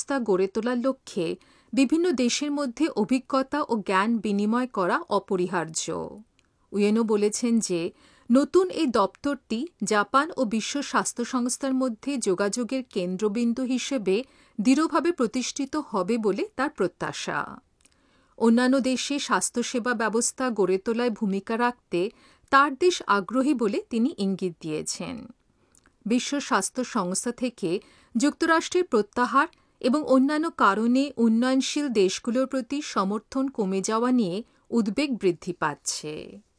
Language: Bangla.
ব্যবস্থা গড়ে তোলার লক্ষ্যে বিভিন্ন দেশের মধ্যে অভিজ্ঞতা ও জ্ঞান বিনিময় করা অপরিহার্য। উয়েনো বলেছেন যে নতুন এই দপ্তরটি জাপান ও বিশ্ব স্বাস্থ্য সংস্থার মধ্যে যোগাযোগের কেন্দ্রবিন্দু হিসেবে দৃঢ়ভাবে প্রতিষ্ঠিত হবে বলে তার প্রত্যাশা। অন্যান্য দেশে স্বাস্থ্যসেবা ব্যবস্থা গড়ে তোলায় ভূমিকা রাখতে তার দেশ আগ্রহী বলে তিনি ইঙ্গিত দিয়েছেন। বিশ্ব স্বাস্থ্য সংস্থা থেকে যুক্তরাষ্ট্রের প্রত্যাহার এবং অন্যান্য কারণে উন্নয়নশীল দেশগুলোর প্রতি সমর্থন কমে যাওয়া নিয়ে উদ্বেগ বৃদ্ধি পাচ্ছে।